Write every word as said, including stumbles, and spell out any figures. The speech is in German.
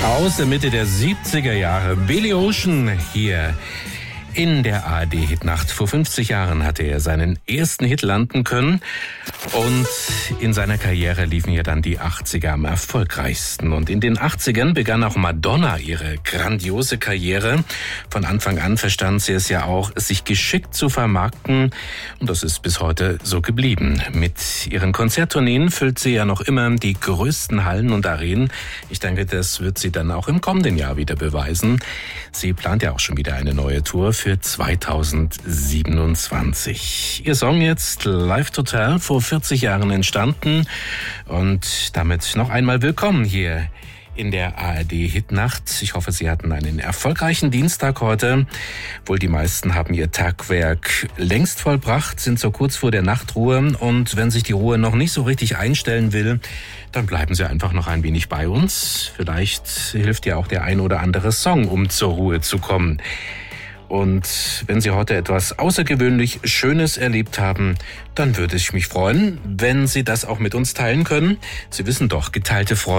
Aus der Mitte der siebziger Jahre. Billy Ocean hier in der A R D-Hitnacht. Vor fünfzig Jahren hatte er seinen ersten Hit landen können. Und in seiner Karriere liefen ja dann die achtziger am erfolgreichsten. Und in den achtzigern begann auch Madonna ihre grandiose Karriere. Von Anfang an verstand sie es ja auch, sich geschickt zu vermarkten. Und das ist bis heute so geblieben. Mit ihren Konzerttourneen füllt sie ja noch immer die größten Hallen und Arenen. Ich denke, das wird sie dann auch im kommenden Jahr wieder beweisen. Sie plant ja auch schon wieder eine neue Tour für zweitausendsiebenundzwanzig. Ihr Song jetzt Live to Tell, vor vierzig Jahren entstanden. Und damit noch einmal willkommen hier in der A R D-Hitnacht. Ich hoffe, Sie hatten einen erfolgreichen Dienstag heute. Wohl die meisten haben ihr Tagwerk längst vollbracht, sind so kurz vor der Nachtruhe. Und wenn sich die Ruhe noch nicht so richtig einstellen will, dann bleiben Sie einfach noch ein wenig bei uns. Vielleicht hilft ja auch der ein oder andere Song, um zur Ruhe zu kommen. Und wenn Sie heute etwas außergewöhnlich Schönes erlebt haben, dann würde ich mich freuen, wenn Sie das auch mit uns teilen können. Sie wissen doch, geteilte Freude